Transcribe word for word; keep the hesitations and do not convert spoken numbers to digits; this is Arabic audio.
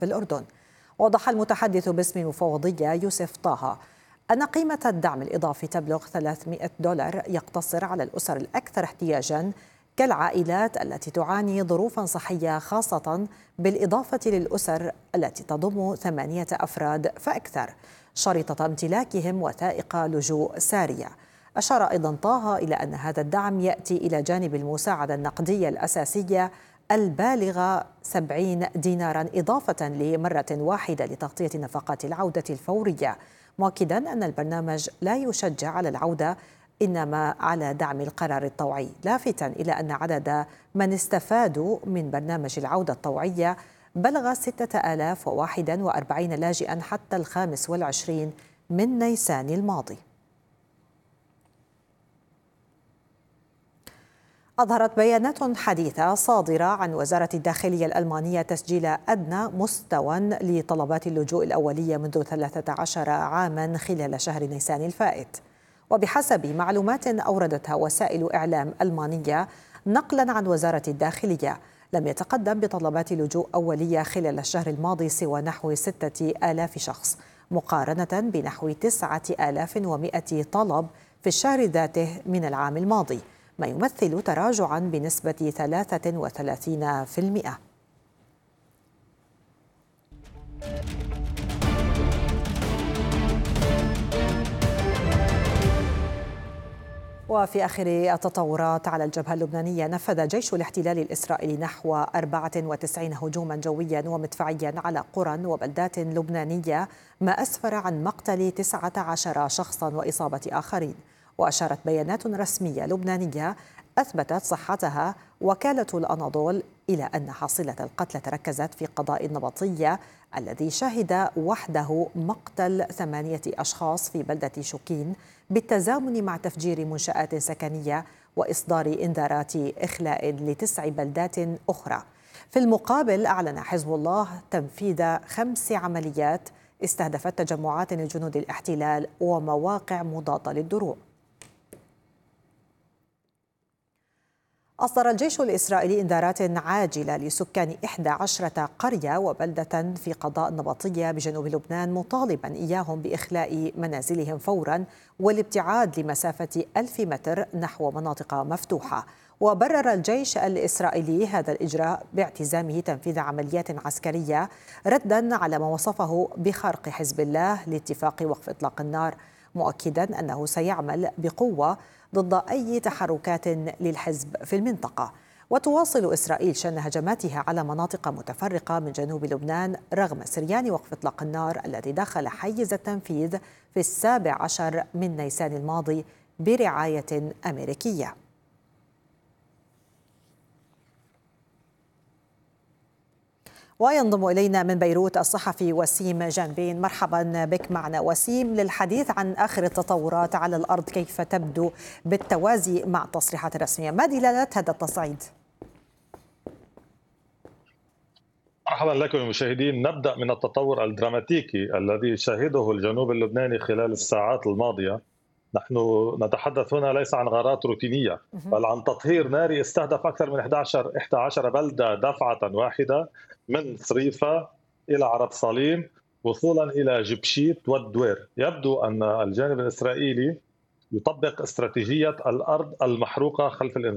في الأردن. وضح المتحدث باسم المفوضية يوسف طه أن قيمة الدعم الإضافي تبلغ ثلاثمئة دولار، يقتصر على الأسر الأكثر احتياجاً كالعائلات التي تعاني ظروفاً صحية خاصة، بالإضافة للأسر التي تضم ثمانية أفراد فأكثر شريطة امتلاكهم وثائق لجوء سارية. أشار أيضا طه إلى أن هذا الدعم يأتي إلى جانب المساعدة النقدية الأساسية البالغة سبعين دينارا إضافة لمرة واحدة لتغطية نفقات العودة الفورية، مؤكدا أن البرنامج لا يشجع على العودة إنما على دعم القرار الطوعي، لافتا إلى أن عدد من استفادوا من برنامج العودة الطوعية بلغ ستة آلاف وواحد وأربعين لاجئا حتى الخامس والعشرين من نيسان الماضي. أظهرت بيانات حديثة صادرة عن وزارة الداخلية الألمانية تسجيل أدنى مستوى لطلبات اللجوء الأولية منذ ثلاثة عشر عاما خلال شهر نيسان الفائت. وبحسب معلومات أوردتها وسائل إعلام ألمانية نقلا عن وزارة الداخلية، لم يتقدم بطلبات لجوء أولية خلال الشهر الماضي سوى نحو ستة آلاف شخص، مقارنة بنحو تسعة آلاف ومئة طلب في الشهر ذاته من العام الماضي، ما يمثل تراجعا بنسبة ثلاثة وثلاثين بالمئة. وفي آخر التطورات على الجبهة اللبنانية، نفذ جيش الاحتلال الإسرائيلي نحو أربعة وتسعين هجوما جويا ومدفعيا على قرى وبلدات لبنانية، ما أسفر عن مقتل تسعة عشر شخصا وإصابة آخرين. وأشارت بيانات رسمية لبنانية أثبتت صحتها وكالة الأناضول إلى أن حصيلة القتلى تركزت في قضاء النبطية الذي شهد وحده مقتل ثمانية أشخاص في بلدة شوكين بالتزامن مع تفجير منشآت سكنية وإصدار إنذارات إخلاء لتسع بلدات أخرى. في المقابل، أعلن حزب الله تنفيذ خمس عمليات استهدفت تجمعات لجنود الاحتلال ومواقع مضادة للدروع. أصدر الجيش الإسرائيلي إنذارات عاجلة لسكان إحدى عشرة قرية وبلدة في قضاء النبطية بجنوب لبنان، مطالبا إياهم بإخلاء منازلهم فورا والابتعاد لمسافة ألف متر نحو مناطق مفتوحة. وبرر الجيش الإسرائيلي هذا الإجراء باعتزامه تنفيذ عمليات عسكرية ردا على ما وصفه بخرق حزب الله لاتفاق وقف إطلاق النار، مؤكدا أنه سيعمل بقوة ضد أي تحركات للحزب في المنطقة. وتواصل إسرائيل شن هجماتها على مناطق متفرقة من جنوب لبنان رغم سريان وقف إطلاق النار الذي دخل حيز التنفيذ في السابع عشر من نيسان الماضي برعاية أمريكية. وينضم إلينا من بيروت الصحفي وسيم جانبين. مرحبا بك معنا وسيم للحديث عن آخر التطورات على الأرض، كيف تبدو بالتوازي مع التصريحات الرسمية؟ ما دلالات هذا التصعيد؟ مرحبا لكم المشاهدين. نبدأ من التطور الدراماتيكي الذي شهده الجنوب اللبناني خلال الساعات الماضية. نحن نتحدث هنا ليس عن غارات روتينية بل عن تطهير ناري استهدف أكثر من إحدى عشرة بلدة دفعة واحدة، من صريفة إلى عرب صالين وصولا إلى جبشيت والدوير. يبدو أن الجانب الإسرائيلي يطبق استراتيجية الأرض المحروقة خلف الإنذار.